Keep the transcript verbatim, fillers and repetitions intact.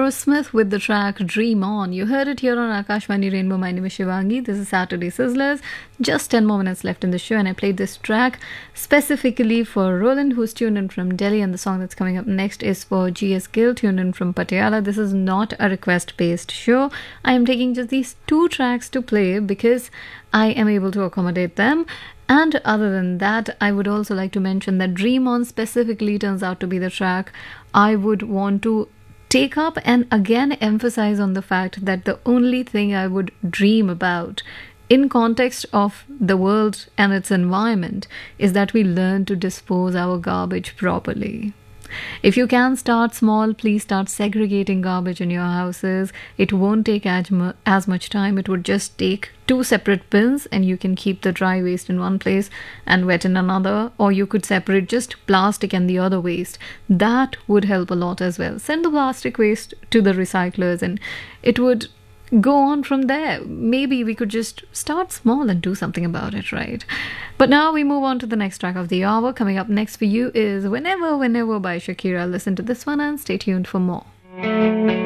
Aerosmith with the track Dream On. You heard it here on Akashvani Rainbow. My name is Shivangi. This is Saturday Sizzlers. Just ten more minutes left in the show, and I played this track specifically for Roland, who's tuned in from Delhi, and the song that's coming up next is for G S Gill, tuned in from Patiala. This is not a request-based show. I am taking just these two tracks to play because I am able to accommodate them. And other than that, I would also like to mention that Dream On specifically turns out to be the track I would want to take up and again emphasize on the fact that the only thing I would dream about in context of the world and its environment is that we learn to dispose our garbage properly. If you can start small, please start segregating garbage in your houses. It won't take as, mu- as much time. It would just take two separate bins, and you can keep the dry waste in one place and wet in another, or you could separate just plastic and the other waste. That would help a lot as well. Send the plastic waste to the recyclers, and it would go on from there. Maybe we could just start small and do something about it, right? But now we move on to the next track of the hour. Coming up next for you is Whenever, Whenever by Shakira. Listen to this one and stay tuned for more.